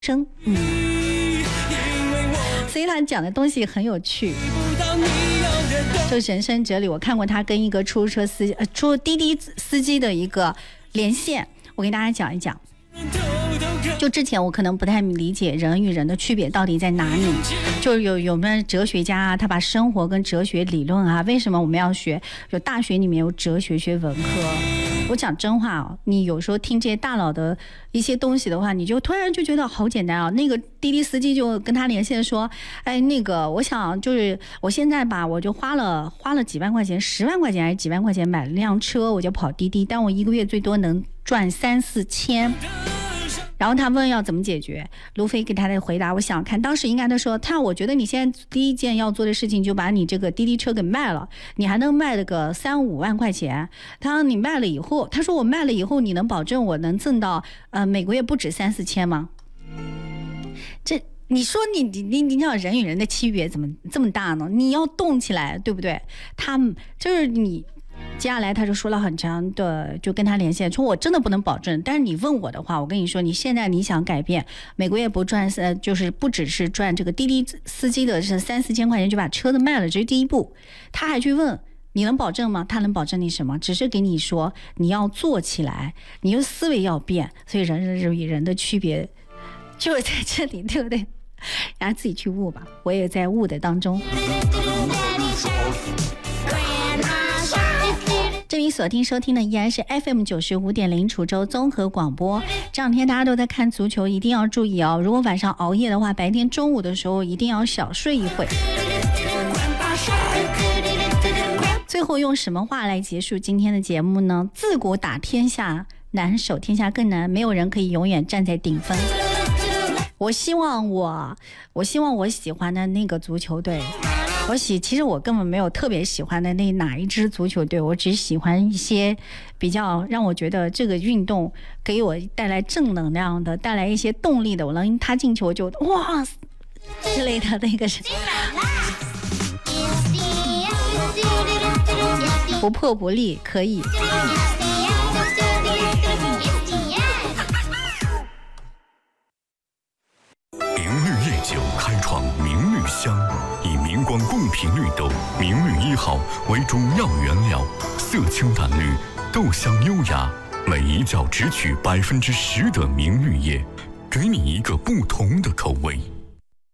生。所以他讲的东西很有趣，就是人生哲理。我看过他跟一个出滴滴司机的一个连线，我给大家讲一讲。就之前我可能不太理解人与人的区别到底在哪里，就是有没有哲学家啊，他把生活跟哲学理论啊，为什么我们要学？有大学里面有哲学学文科。我讲真话哦，你有时候听这些大佬的一些东西的话，你就突然就觉得好简单啊。那个滴滴司机就跟他连线说，哎，那个我想就是我现在吧，我就花了几万块钱，10万块钱还是几万块钱买了辆车，我就跑滴滴，但我一个月最多能赚3-4千。然后他问要怎么解决，卢飞给他的回答，我想看当时应该他说，我觉得你现在第一件要做的事情就把你这个滴滴车给卖了，你还能卖了个3-5万块钱。你卖了以后，他说我卖了以后，你能保证我能挣到每个月不止3-4千吗？你说你知道人与人的区别怎么这么大呢？你要动起来，对不对？他就是你。接下来他就说了很长的，就跟他连线，说我真的不能保证，但是你问我的话，我跟你说，你现在你想改变，每个月不赚就是不只是赚这个滴滴司机的是3-4千块钱就把车子卖了，这是第一步。他还去问你能保证吗？他能保证你什么？只是给你说你要做起来，你的思维要变。所以人与人的区别就是在这里，对不对？然后自己去悟吧，我也在悟的当中。这里锁定收听的依然是 FM 95.0滁州综合广播。这两天大家都在看足球，一定要注意哦。如果晚上熬夜的话，白天中午的时候一定要小睡一会。最后用什么话来结束今天的节目呢？自古打天下难，守天下更难，没有人可以永远站在顶峰。我希望我喜欢的那个足球队，其实我根本没有特别喜欢的哪一支足球队，我只喜欢一些比较让我觉得这个运动给我带来正能量的，带来一些动力的，我能他进球就哇之类的那个是不破不立，可以。 明绿夜酒开创明绿香，以明光贡品绿豆明绿1号为主要原料，色清淡绿，豆香优雅，每一窖只取10%的明绿叶，给你一个不同的口味。